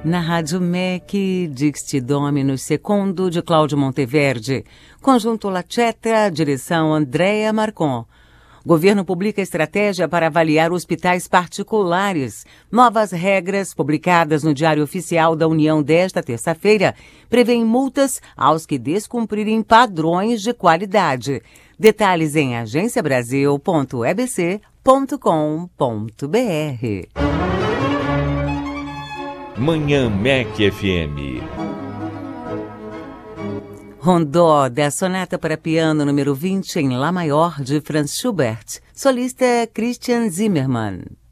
Na Rádio MEC, Dixti Dominus Secondo, de Cláudio Monteverde. Conjunto Lacetra, direção Andréa Marcon. Governo publica estratégia para avaliar hospitais particulares. Novas regras, publicadas no Diário Oficial da União desta terça-feira, prevêem multas aos que descumprirem padrões de qualidade. Detalhes em agenciabrasil.ebc.com.br. Manhã MEC FM. Rondó, da Sonata para Piano número 20 em Lá Maior, de Franz Schubert. Solista Christian Zimmermann.